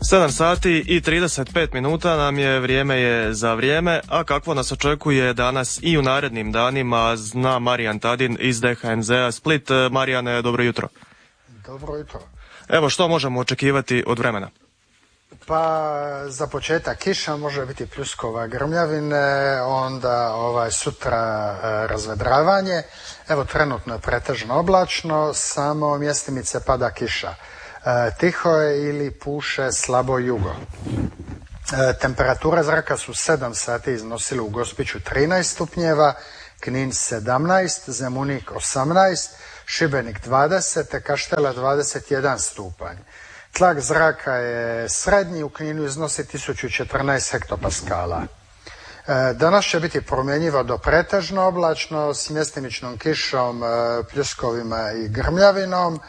7 sati i 35 minuta nam je, vrijeme je za vrijeme, a kakvo nas očekuje danas i u narednim danima zna Marijan Tadin iz DHMZ-a Split. Marijane, dobro jutro. Dobro jutro. Evo, što možemo očekivati od vremena? Pa za početak kiša, može biti pljuskova, grmljavine, onda sutra razvedravanje. Evo, trenutno je pretežno oblačno, samo mjestimice pada kiša. Tiho je ili puše slabo jugo. Temperatura zraka su 7 sati iznosile u Gospiću 13 stupnjeva, Knin 17, Zemunik 18, Šibenik 20, te Kaštela 21 stupanj. Tlak zraka je srednji, u Kninu iznosi 1014 hektopaskala. Danas će biti promjenjivo do pretežno oblačno s mjestimičnom kišom, pljuskovima i grmljavinom.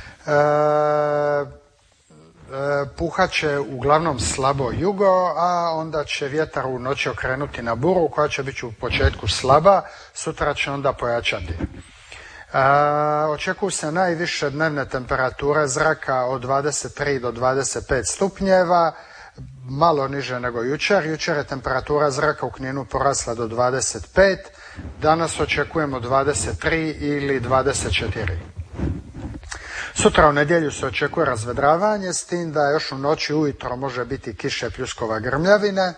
Puhat će uglavnom slabo jugo, a onda će vjetar u noći okrenuti na buru koja će biti u početku slaba, sutra će onda pojačati. Očekuju se najviše dnevne temperature zraka od 23 do 25 stupnjeva, malo niže nego jučer. Jučer je temperatura zraka u Kninu porasla do 25, danas očekujemo 23 ili 24. Sutra u nedjelju se očekuje razvedravanje, s tim da još u noći ujutro može biti kiše, pljuskova, grmljavine.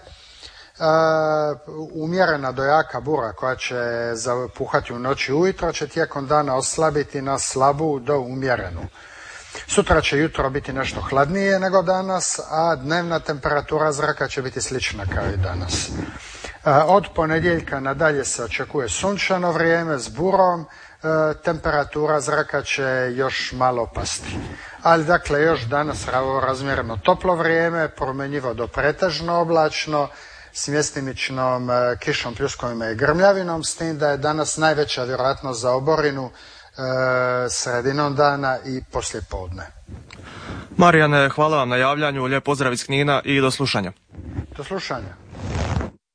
Umjerena do jaka bura koja će zapuhati u noći ujutro će tijekom dana oslabiti na slabu do umjerenu. Sutra će jutro biti nešto hladnije nego danas, a dnevna temperatura zraka će biti slična kao i danas. Od ponedjeljka nadalje se očekuje sunčano vrijeme s burom, temperatura zraka će još malo pasti. Ali dakle još danas razmjerno toplo vrijeme, promjenjivo do pretežno oblačno, s mjestimičnom kišom, pljuskovima i grmljavinom, s tim da je danas najveća vjerojatnost za oborinu sredinom dana i poslijepodne. Marijane, hvala vam na javljanju, lijep pozdrav iz Knina i do slušanja. Do slušanja.